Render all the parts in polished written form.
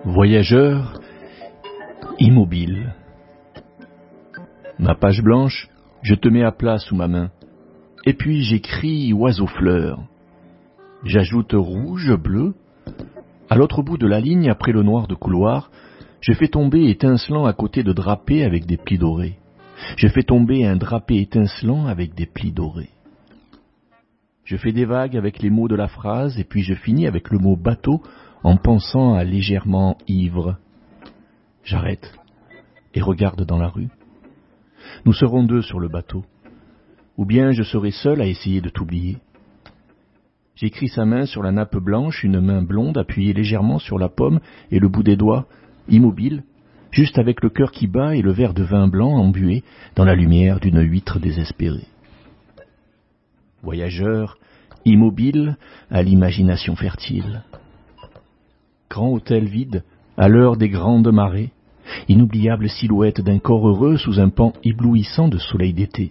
Voyageur immobile. Ma page blanche, je te mets à plat sous ma main. Et puis j'écris oiseau-fleur. J'ajoute rouge, bleu. À l'autre bout de la ligne, après le noir de couloir, je fais tomber étincelant à côté de drapé avec des plis dorés. Je fais tomber un drapé étincelant avec des plis dorés. Je fais des vagues avec les mots de la phrase, et puis je finis avec le mot bateau en pensant à légèrement ivre. J'arrête et regarde dans la rue. Nous serons deux sur le bateau, ou bien je serai seul à essayer de t'oublier. J'écris sa main sur la nappe blanche, une main blonde appuyée légèrement sur la pomme et le bout des doigts, immobile, juste avec le cœur qui bat et le verre de vin blanc embué dans la lumière d'une huître désespérée. Voyageur, immobile, à l'imagination fertile. Grand hôtel vide, à l'heure des grandes marées, inoubliable silhouette d'un corps heureux sous un pan éblouissant de soleil d'été.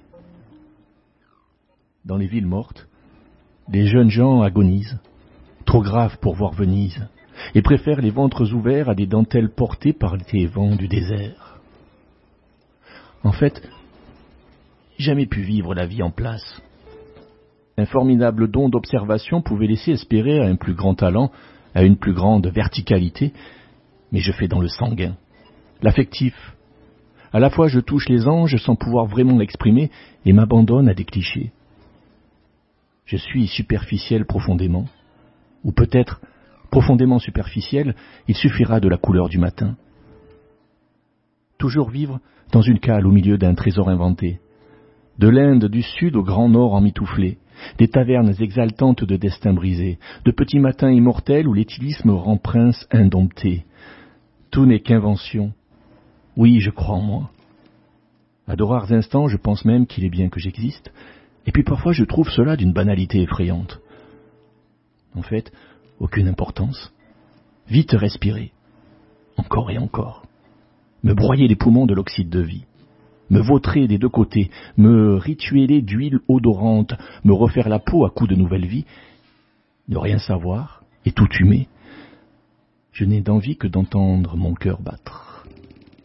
Dans les villes mortes, les jeunes gens agonisent, trop graves pour voir Venise, et préfèrent les ventres ouverts à des dentelles portées par les vents du désert. En fait, j'ai jamais pu vivre la vie en place. Un formidable don d'observation pouvait laisser espérer à un plus grand talent, à une plus grande verticalité, mais je fais dans le sanguin, l'affectif. À la fois je touche les anges sans pouvoir vraiment l'exprimer et m'abandonne à des clichés. Je suis superficiel profondément, ou peut-être profondément superficiel, il suffira de la couleur du matin. Toujours vivre dans une cale au milieu d'un trésor inventé, de l'Inde du Sud au Grand Nord emmitouflé, des tavernes exaltantes de destin brisé, de petits matins immortels où l'éthylisme rend prince indompté. Tout n'est qu'invention. Oui, je crois en moi. À de rares instants, je pense même qu'il est bien que j'existe, et puis parfois je trouve cela d'une banalité effrayante. En fait, aucune importance. Vite respirer. Encore et encore. Me broyer les poumons de l'oxyde de vie. Me vautrer des deux côtés, me ritueler d'huile odorante, me refaire la peau à coups de nouvelle vie, ne rien savoir et tout humer. Je n'ai d'envie que d'entendre mon cœur battre.